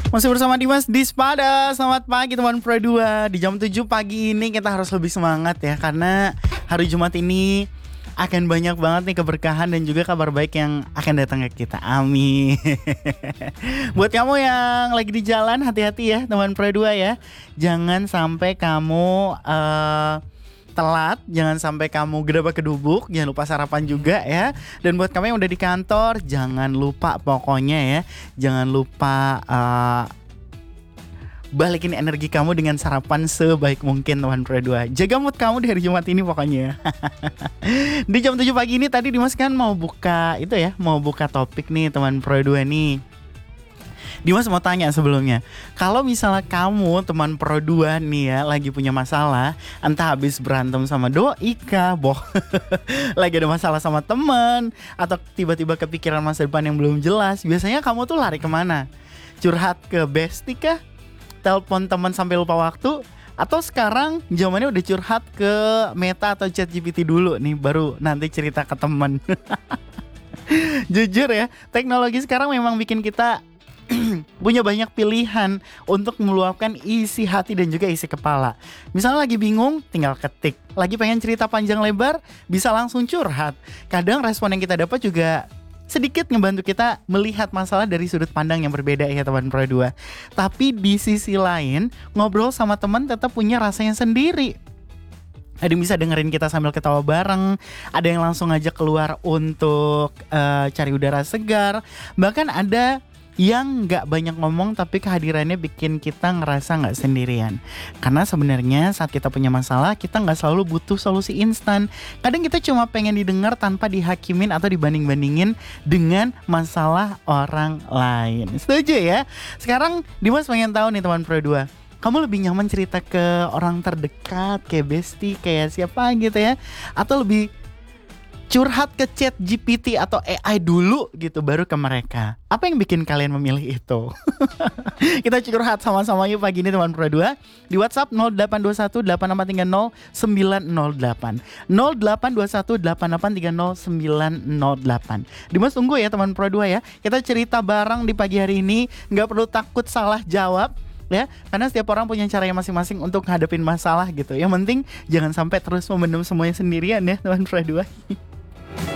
Masih bersama Dimas di Spada. Selamat pagi teman Pro 2. Di jam 7 pagi ini kita harus lebih semangat ya, karena hari Jumat ini akan banyak banget nih keberkahan dan juga kabar baik yang akan datang ke kita. Amin. Buat kamu yang lagi di jalan, hati-hati ya teman Pro 2 ya. Jangan sampai kamu telat, jangan sampai kamu gedabak kedubuk, jangan lupa sarapan juga ya. Dan buat kamu yang udah di kantor, jangan lupa pokoknya ya, jangan lupa balikin energi kamu dengan sarapan sebaik mungkin teman Pro 2. Jaga mood kamu di hari Jumat ini pokoknya. Di jam 7 pagi ini tadi Dimas kan mau buka itu ya, mau buka topik nih teman Pro 2 nih. Dimas mau tanya sebelumnya, kalau misalnya kamu teman Pro 2 nih ya lagi punya masalah, entah habis berantem sama doi kah, lagi ada masalah sama teman, atau tiba-tiba kepikiran masa depan yang belum jelas, biasanya kamu tuh lari kemana? Curhat ke bestie kah? Telepon teman sampai lupa waktu? Atau sekarang zamannya udah curhat ke Meta atau ChatGPT dulu nih, baru nanti cerita ke teman? Jujur ya, teknologi sekarang memang bikin kita punya banyak pilihan untuk meluapkan isi hati dan juga isi kepala. Misalnya lagi bingung, tinggal ketik. Lagi pengen cerita panjang lebar, bisa langsung curhat. Kadang respon yang kita dapat juga sedikit ngebantu kita melihat masalah dari sudut pandang yang berbeda ya teman Pro 2. Tapi di sisi lain, ngobrol sama teman tetap punya rasanya sendiri. Ada yang bisa dengerin kita sambil ketawa bareng, ada yang langsung ngajak keluar untuk cari udara segar. Bahkan ada yang gak banyak ngomong tapi kehadirannya bikin kita ngerasa gak sendirian. Karena sebenarnya saat kita punya masalah, kita gak selalu butuh solusi instan. Kadang kita cuma pengen didengar tanpa dihakimin atau dibanding-bandingin dengan masalah orang lain. Setuju ya? Sekarang Dimas pengen tahu nih teman Pro 2, kamu lebih nyaman cerita ke orang terdekat, kayak bestie, kayak siapa gitu ya? Atau lebih curhat ke ChatGPT atau AI dulu gitu baru ke mereka? Apa yang bikin kalian memilih itu? Kita curhat sama-sama yuk pagi ini teman Pro 2 di WhatsApp 0821 8830908 0821 8830908. Dimas tunggu ya teman Pro 2 ya. Kita cerita bareng di pagi hari ini, nggak perlu takut salah jawab ya, karena setiap orang punya caranya masing-masing untuk ngadepin masalah gitu. Yang penting jangan sampai terus memendam semuanya sendirian ya teman Pro 2.